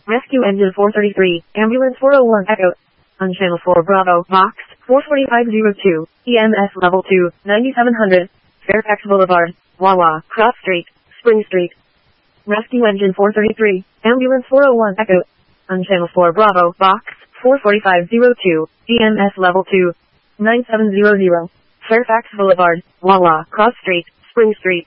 Rescue Engine 433, Ambulance 401 Echo. On Channel 4 Bravo, Box 44502, EMS Level 2, 9700, Fairfax Boulevard, Wawa, Cross Street, Spring Street. Rescue Engine 433, Ambulance 401 Echo. On Channel 4 Bravo, Box 44502, EMS Level 2, 9700, Fairfax Boulevard, Wawa, Cross Street, Spring Street.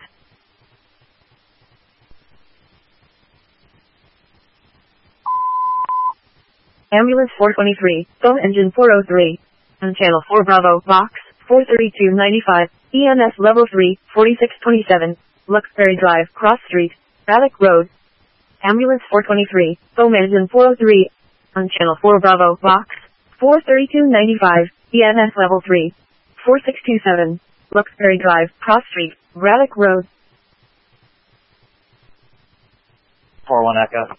Ambulance 423, Phone Engine 403. On Channel 4 Bravo, Box 43295, EMS Level 3, 4627, Luxbury Drive, Cross Street, Braddock Road. Ambulance 423, Phone Engine 403. On Channel 4 Bravo, Box 43295, EMS Level 3, 4627, Luxbury Drive, Cross Street, Braddock Road. 41 Echo.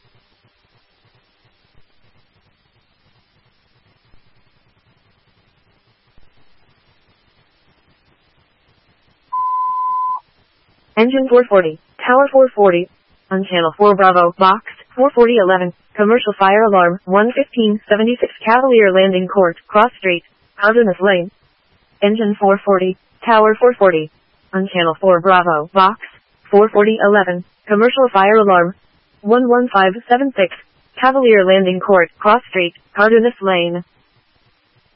Engine 440, Tower 440. On Channel 4 Bravo, Box 44011, Commercial Fire Alarm 11576 Cavalier Landing Court, Cross Street, Houdoness Lane. Engine 440, Tower 440. On Channel 4 Bravo, Box 44011, Commercial Fire Alarm 11576 Cavalier Landing Court, Cross Street, Houdoness Lane.